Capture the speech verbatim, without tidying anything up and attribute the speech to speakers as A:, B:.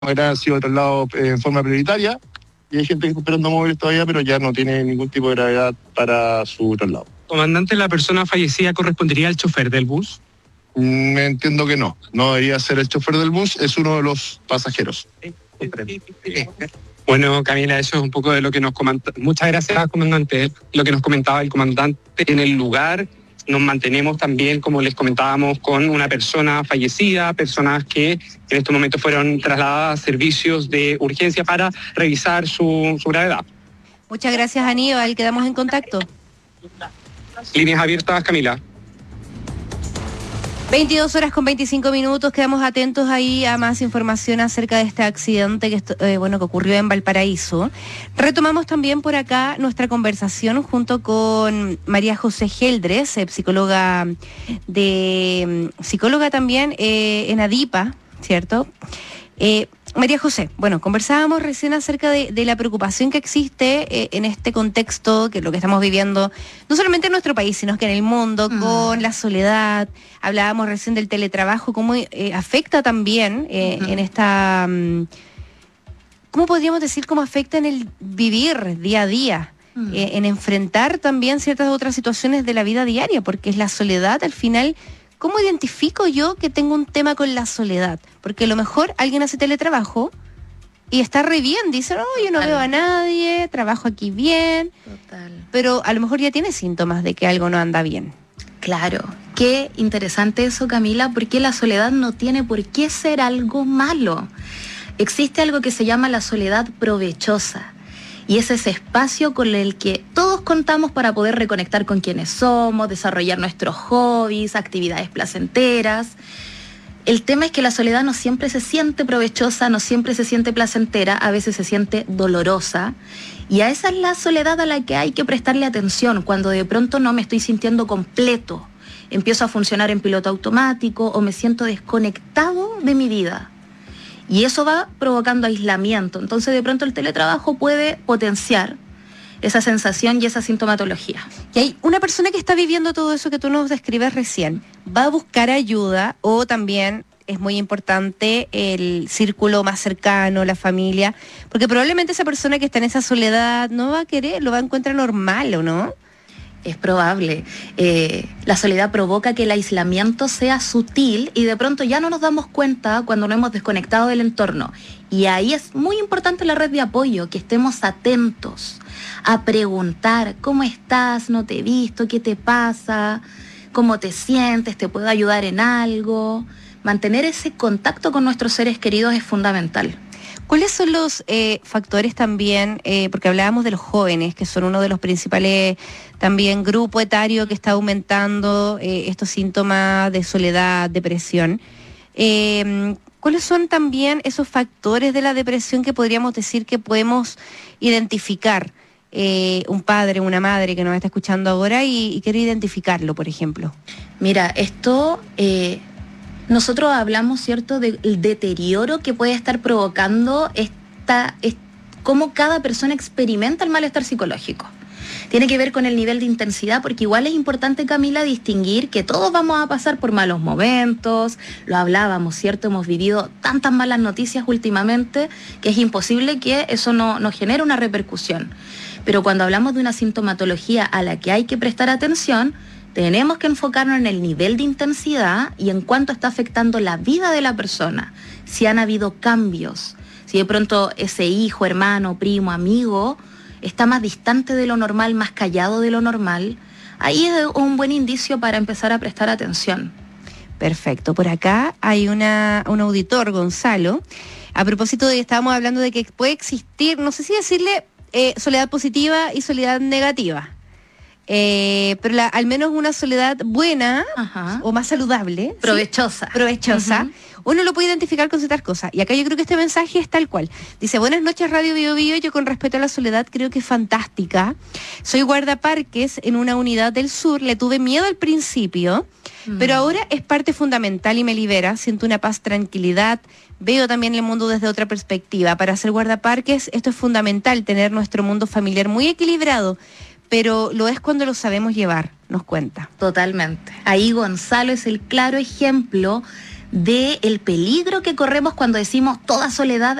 A: Era, ha sido trasladado eh, en forma prioritaria y hay gente que está esperando móviles todavía, pero ya no tiene ningún tipo de gravedad para su traslado.
B: Comandante, ¿la persona fallecida correspondería al chofer del bus?
A: Mm, entiendo que no, no debería ser el chofer del bus, es uno de los pasajeros.
B: Bueno, Camila, eso es un poco de lo que nos comenta. Muchas gracias, comandante. Lo que nos comentaba el comandante en el lugar. Nos mantenemos también, como les comentábamos, con una persona fallecida, personas que en este momento fueron trasladadas a servicios de urgencia para revisar su, su gravedad.
C: Muchas gracias, Aníbal. Quedamos en contacto.
B: Líneas abiertas, Camila.
C: veintidós horas con veinticinco minutos, quedamos atentos ahí a más información acerca de este accidente que, eh, bueno, que ocurrió en Valparaíso. Retomamos también por acá nuestra conversación junto con María José Geldres, eh, psicóloga de psicóloga también eh, en ADIPA, ¿cierto? Eh, María José, bueno, conversábamos recién acerca de, de la preocupación que existe eh, en este contexto, que es lo que estamos viviendo, no solamente en nuestro país, sino que en el mundo, mm. con la soledad. Hablábamos recién del teletrabajo, cómo eh, afecta también eh, uh-huh. en esta... Um, ¿cómo podríamos decir cómo afecta en el vivir día a día? Uh-huh. Eh, en enfrentar también ciertas otras situaciones de la vida diaria, porque es la soledad al final... ¿Cómo identifico yo que tengo un tema con la soledad? Porque a lo mejor alguien hace teletrabajo y está re bien, dice, no, yo no Total. veo a nadie, trabajo aquí bien. Total. Pero a lo mejor ya tiene síntomas de que algo no anda bien.
D: Claro, qué interesante eso, Camila, porque la soledad no tiene por qué ser algo malo. Existe algo que se llama la soledad provechosa. Y es ese espacio con el que todos contamos para poder reconectar con quienes somos, desarrollar nuestros hobbies, actividades placenteras. El tema es que la soledad no siempre se siente provechosa, no siempre se siente placentera, a veces se siente dolorosa. Y a esa es la soledad a la que hay que prestarle atención, cuando de pronto no me estoy sintiendo completo, empiezo a funcionar en piloto automático o me siento desconectado de mi vida. Y eso va provocando aislamiento. Entonces, de pronto, el teletrabajo puede potenciar esa sensación y esa sintomatología.
C: Y hay una persona que está viviendo todo eso que tú nos describes recién. ¿Va a buscar ayuda o también es muy importante el círculo más cercano, la familia? Porque probablemente esa persona que está en esa soledad no va a querer, lo va a encontrar normal, ¿o no?
D: Es probable. Eh, la soledad provoca que el aislamiento sea sutil y de pronto ya no nos damos cuenta cuando nos hemos desconectado del entorno. Y ahí es muy importante la red de apoyo, que estemos atentos a preguntar, ¿cómo estás? ¿No te he visto? ¿Qué te pasa? ¿Cómo te sientes? ¿Te puedo ayudar en algo? Mantener ese contacto con nuestros seres queridos es fundamental.
C: ¿Cuáles son los eh, factores también, eh, porque hablábamos de los jóvenes, que son uno de los principales también grupo etario que está aumentando eh, estos síntomas de soledad, depresión? Eh, ¿Cuáles son también esos factores de la depresión que podríamos decir que podemos identificar? Eh, un padre, una madre que nos está escuchando ahora y, y quiere identificarlo, por ejemplo.
D: Mira, esto... Eh... Nosotros hablamos, ¿cierto?, del deterioro que puede estar provocando esta, es, cómo cada persona experimenta el malestar psicológico. Tiene que ver con el nivel de intensidad, porque igual es importante, Camila, distinguir que todos vamos a pasar por malos momentos, lo hablábamos, ¿cierto? Hemos vivido tantas malas noticias últimamente que es imposible que eso no nos genere una repercusión. Pero cuando hablamos de una sintomatología a la que hay que prestar atención, tenemos que enfocarnos en el nivel de intensidad y en cuánto está afectando la vida de la persona. Si han habido cambios, si de pronto ese hijo, hermano, primo, amigo está más distante de lo normal, más callado de lo normal, ahí es un buen indicio para empezar a prestar atención.
C: Perfecto. Por acá hay una, un auditor, Gonzalo. A propósito de que estábamos hablando de que puede existir, no sé si decirle eh, soledad positiva y soledad negativa. Eh, pero la, al menos una soledad buena, ajá, o más saludable,
D: provechosa,
C: ¿sí? provechosa, uh-huh. Uno lo puede identificar con ciertas cosas. Y acá yo creo que este mensaje es tal cual. Dice: buenas noches, Radio Bio Bio. Yo, con respecto a la soledad, creo que es fantástica. Soy guardaparques en una unidad del sur. Le tuve miedo al principio, mm. pero ahora es parte fundamental y me libera. Siento una paz, tranquilidad. Veo también el mundo desde otra perspectiva. Para ser guardaparques, esto es fundamental, tener nuestro mundo familiar muy equilibrado. Pero lo es cuando lo sabemos llevar, nos cuenta.
D: Totalmente. Ahí Gonzalo es el claro ejemplo del peligro que corremos cuando decimos toda soledad